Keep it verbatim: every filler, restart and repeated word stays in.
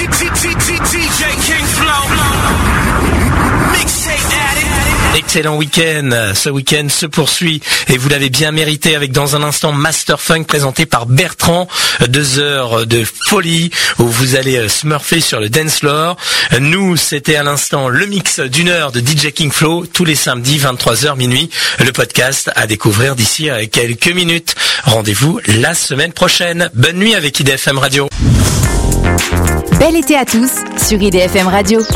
Excellent week-end. Ce week-end se poursuit et vous l'avez bien mérité avec dans un instant Master Funk présenté par Bertrand. Deux heures de folie où vous allez smurfer sur le dance floor. Nous, c'était à l'instant le mix d'une heure de D J King Flow tous les samedis vingt-trois heures minuit. Le podcast à découvrir d'ici quelques minutes. Rendez-vous la semaine prochaine. Bonne nuit avec I D F M Radio. Bel été à tous sur I D F M Radio.